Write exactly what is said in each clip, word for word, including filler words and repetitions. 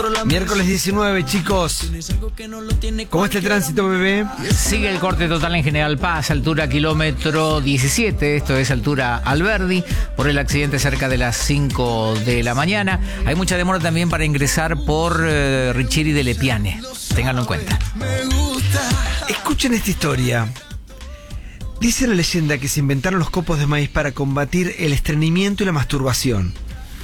Miércoles diecinueve, chicos. ¿Cómo está el tránsito, bebé? Sigue el corte total en General Paz, altura kilómetro diecisiete, esto es altura Alberdi, por el accidente cerca de las cinco de la mañana. Hay mucha demora también para ingresar por eh, Richiri de Lepiane, ténganlo en cuenta. Escuchen esta historia. Dice la leyenda que se inventaron los copos de maíz para combatir el estreñimiento y la masturbación.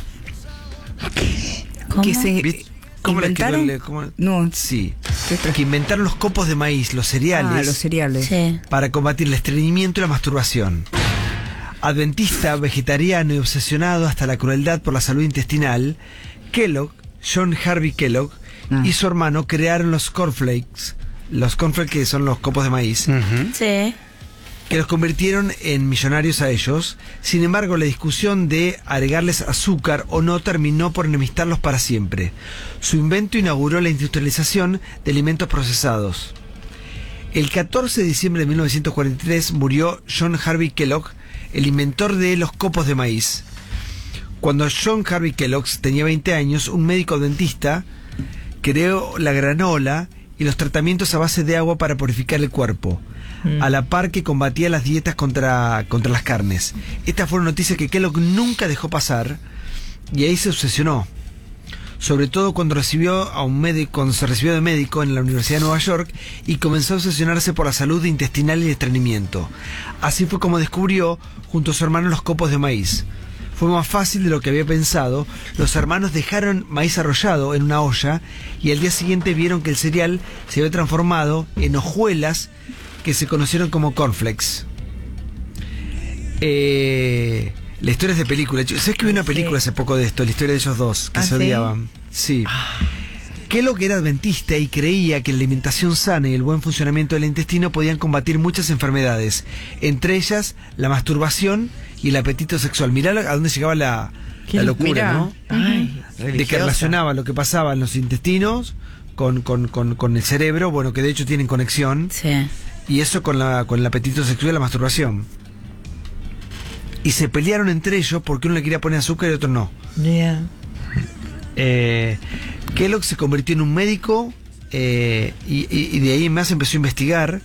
¿Cómo? Que se ¿Cómo le inventaron? quedó el- cómo- No, Sí. Que inventaron los copos de maíz, los cereales, ah, los cereales. Sí. para combatir el estreñimiento y la masturbación. Adventista, vegetariano y obsesionado hasta la crueldad por la salud intestinal, Kellogg, John Harvey Kellogg, Ah. y su hermano crearon los cornflakes, los cornflakes que son los copos de maíz, Sí. que los convirtieron en millonarios a ellos. Sin embargo, la discusión de agregarles azúcar o no terminó por enemistarlos para siempre. Su invento inauguró la industrialización de alimentos procesados. El catorce de diciembre de mil novecientos cuarenta y tres murió John Harvey Kellogg, el inventor de los copos de maíz. Cuando John Harvey Kellogg tenía veinte años, un médico dentista creó la granola y los tratamientos a base de agua para purificar el cuerpo, mm. a la par que combatía las dietas contra, contra las carnes. Esta fue una noticia que Kellogg nunca dejó pasar y ahí se obsesionó. Sobre todo cuando recibió a un médico, cuando se recibió de médico en la Universidad de Nueva York y comenzó a obsesionarse por la salud intestinal y el estreñimiento. Así fue como descubrió, junto a su hermano, los copos de maíz. Fue más fácil de lo que había pensado. Los hermanos dejaron maíz arrollado en una olla y al día siguiente vieron que el cereal se había transformado en hojuelas que se conocieron como cornflakes. Eh, la historia es de película. ¿Sabes que vi una película hace poco de esto? La historia de ellos dos, que ¿Ah, se sí? odiaban. Sí. Kellogg era adventista y creía que la alimentación sana y el buen funcionamiento del intestino podían combatir muchas enfermedades, entre ellas la masturbación y el apetito sexual. Mirá a dónde llegaba la, la locura, Mirá. ¿no? Ay, De que religiosa. relacionaba lo que pasaba en los intestinos con, con, con, con el cerebro, bueno, que de hecho tienen conexión, Sí. y eso con, la, con el apetito sexual y la masturbación. Y se pelearon entre ellos porque uno le quería poner azúcar y otro no. Yeah. Eh, Kellogg se convirtió en un médico eh, y, y, y de ahí en más empezó a investigar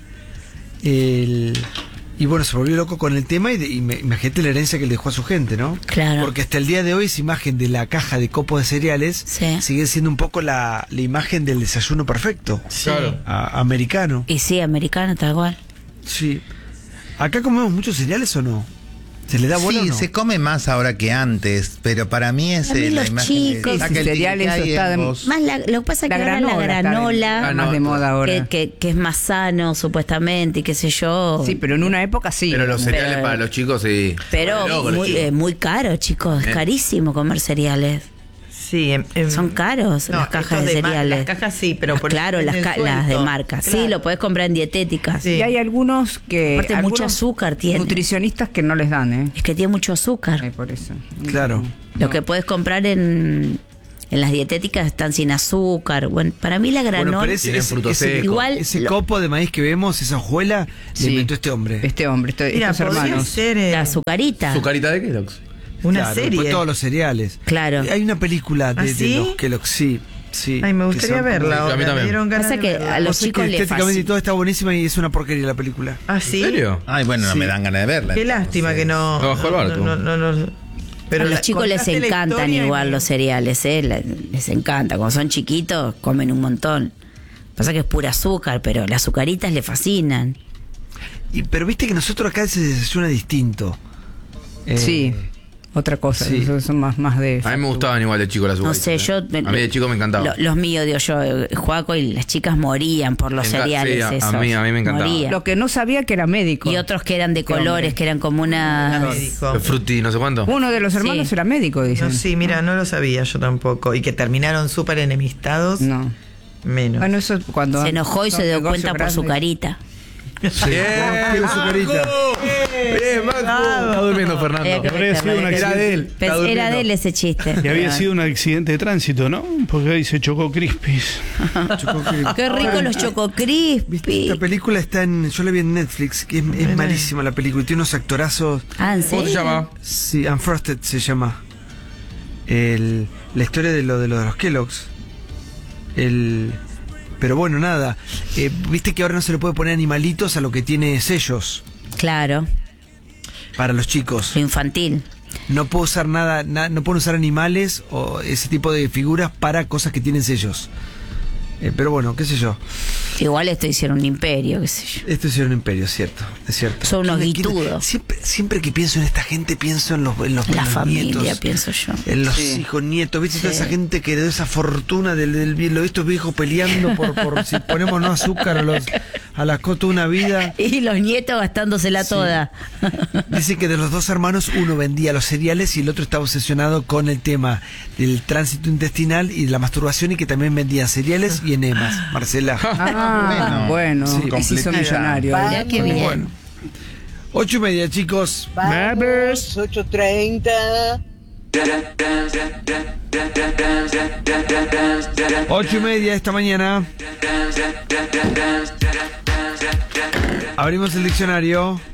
el, y bueno, se volvió loco con el tema y, de, y me, imagínate la herencia que le dejó a su gente, ¿no? Claro. Porque hasta el día de hoy esa imagen de la caja de copos de cereales Sí. sigue siendo un poco la, la imagen del desayuno perfecto. Claro. A- americano. Y sí, americano, tal cual. Sí. ¿Acá comemos muchos cereales o no? ¿Se le da bola Sí, o no? se come más ahora que antes, pero para mí es A mí eh, la los imagen chicos, de sí, saca el cereales, tiricay está de- en vos. Más la- lo que pasa es La que ahora la granola está de- granola, está más de moda ahora. que, que, que es más sano supuestamente y qué sé yo. Sí, pero en una época sí. Pero los cereales Pero- para los chicos sí. Pero Loco, los muy, chicos. eh, muy caro, chicos. Es Eh. carísimo comer cereales. Sí, em- em- Son caros no, las cajas estos de ma- cereales. Las cajas sí, pero Ah, por claro, en las, el ca- las de suelto. marca. Sí, Claro. lo podés comprar en dietéticas. Sí. Y hay algunos que. Aparte, algunos mucho azúcar tiene. Nutricionistas que no les dan, ¿eh? Es que tiene mucho azúcar. Ay, por eso. Claro. Lo que puedes comprar en, en las dietéticas están sin azúcar. Bueno, para mí la Bueno, granola... pero ese, Tienen ese- frutos ese- secos. Igual ese lo- copo de maíz que vemos, esa hojuela, Sí. le inventó este hombre. Este hombre, este- Mira, estos podría hermanos. ser eh, la azucarita. Su carita de Kellogg's. una Claro, serie. después todos los cereales. Claro. Hay una película de, ¿Ah, de sí? los Kellogg, sí, sí. Ay, me que gustaría son como- verla. A mí ahora, también. me dieron ganas Pasa de que verla. a los O sea que chicos les estéticamente fascina. todo está buenísima y es una porquería la película. ¿Ah, sí? ¿En serio? Ay, bueno, no Sí. me dan ganas de verla. Qué lástima que no. No bajó el barco. No, no, no, no. Pero a los la- chicos les contaste la encantan historia y igual me- los cereales, ¿eh? La- Les encanta. Cuando son chiquitos, comen un montón. Pasa que es pura azúcar, pero las azucaritas le fascinan. Y, pero viste que nosotros acá se desayuna distinto. Eh, Sí, otra cosa. sí. Esos son más, más de. A mí me gustaban igual de chico las No uvas. sé, yo... A mí de chico me encantaba. Lo- los míos, digo yo, eh, Juaco y las chicas morían por los Me enca- cereales sí, a- a esos. mí- a mí me encantaba. Morían. Lo que no sabía que era médico. Y otros que eran de Este colores, hombre. que eran como Era unas... médico. El frutti, no sé cuánto. Uno de los hermanos Sí. era médico, dicen. No, sí, mira, no lo sabía yo tampoco. Y que terminaron súper enemistados. No. Menos. Bueno, eso es cuando. Se enojó y son se dio negocios cuenta por grandes. su carita. Bien, Quiero su carita. Bien, Marco. Está durmiendo Fernando. Había que Habría sido meterle. una Era de él. Pens- está Era durmiendo. de él ese chiste. Y había Pero- sido un accidente de tránsito, ¿no? Porque ahí se chocó Crispis. Qué rico los Choco ¿Viste? Crispy. Esta película está en. Yo la vi en Netflix, que es, es malísima la película. Y tiene unos actorazos. Ah, ¿en ¿Cómo se serio? llama? Sí, Unfrosted se llama. El, la historia de lo de, lo de los Kellogg's. El, pero bueno, nada. Eh, Viste que ahora no se le puede poner animalitos a lo que tiene sellos Claro, para los chicos. lo infantil. No puedo usar nada, na- no puedo usar animales o ese tipo de figuras para cosas que tienen sellos. Eh, pero bueno, qué sé yo. Igual esto hicieron un imperio, qué sé yo. Esto es un imperio, cierto, es cierto. Son unos ¿Quién- quién- guitudos. Siempre, siempre que pienso en esta gente, pienso en los, en los, en La los familia, nietos, pienso yo. en los Sí. hijos, nietos. ¿Viste toda Sí. esa gente que heredó esa fortuna del, del, de estos viejos peleando por, por si ponemos no azúcar a los a las cotas una vida? Y los nietos gastándosela toda. Dice que de los dos hermanos uno vendía los cereales y el otro estaba obsesionado con el tema del tránsito intestinal y de la masturbación, y que también vendían cereales y enemas. Marcela. Ah, bueno, Sí, y se hizo completita. millonario. Mirá qué bien. Bueno. Ocho y media, chicos. Vamos, ocho treinta. Ocho y media esta mañana. Abrimos el diccionario.